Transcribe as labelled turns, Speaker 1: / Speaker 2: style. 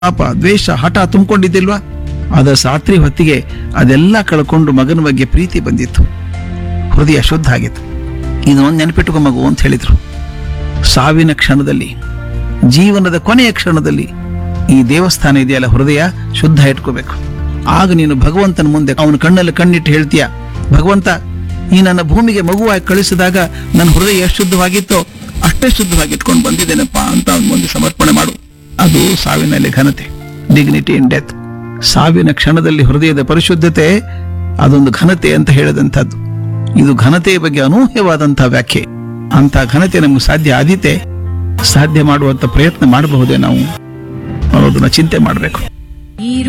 Speaker 1: ಪಾಪ ದ್ವೇಷ ಹಠ ತುಂಬಿಕೊಂಡಿದ್ದಿಲ್ವಾ? ಅದ ರಾತ್ರಿ ಹೊತ್ತಿಗೆ ಅದೆಲ್ಲ ಕಳ್ಕೊಂಡು ಮಗನ ಬಗ್ಗೆ ಪ್ರೀತಿ ಬಂದಿತ್ತು, ಹೃದಯ ಶುದ್ಧ ಆಗಿತ್ತು. ಇದೊಂದು ನೆನಪಿಟ್ಟುಕೊ ಮಗು ಅಂತ ಹೇಳಿದ್ರು. ಸಾವಿನ ಕ್ಷಣದಲ್ಲಿ, ಜೀವನದ ಕೊನೆಯ ಕ್ಷಣದಲ್ಲಿ ಈ ದೇವಸ್ಥಾನ ಇದೆಯಲ್ಲ, ಹೃದಯ ಶುದ್ಧ ಇಟ್ಕೋಬೇಕು. ಆಗ ನೀನು ಭಗವಂತನ ಮುಂದೆ ಅವನ ಕಣ್ಣಲ್ಲಿ ಕಣ್ಣಿಟ್ಟು ಹೇಳ್ತೀಯ, ಭಗವಂತ, ಈ ನನ್ನ ಭೂಮಿಗೆ ಮಗುವಾಗಿ ಕಳಿಸಿದಾಗ ನನ್ನ ಹೃದಯ ಎಷ್ಟು ಶುದ್ಧವಾಗಿತ್ತೋ ಅಷ್ಟೇ ಶುದ್ಧವಾಗಿ ಇಟ್ಕೊಂಡು ಬಂದಿದ್ದೇನಪ್ಪ ಅಂತ ಅವನ ಮುಂದೆ ಸಮರ್ಪಣೆ ಮಾಡು. ಅದು ಸಾವಿನಲ್ಲಿ ಘನತೆ, ಡಿಗ್ನಿಟಿ ಇನ್ ಡೆತ್. ಸಾವಿನ ಕ್ಷಣದಲ್ಲಿ ಹೃದಯದ ಪರಿಶುದ್ಧತೆ ಅದೊಂದು ಘನತೆ ಅಂತ ಹೇಳಿದಂಥದ್ದು. ಇದು ಘನತೆಯ ಬಗ್ಗೆ ಅನೂಹ್ಯವಾದಂತಹ ವ್ಯಾಖ್ಯೆ. ಅಂತ ಘನತೆ ನಮ್ಗೆ ಸಾಧ್ಯ ಆದೀತೆ, ಸಾಧ್ಯ ಮಾಡುವಂತ ಪ್ರಯತ್ನ ಮಾಡಬಹುದೇ ನಾವು ಅನ್ನೋದನ್ನ ಚಿಂತೆ ಮಾಡಬೇಕು.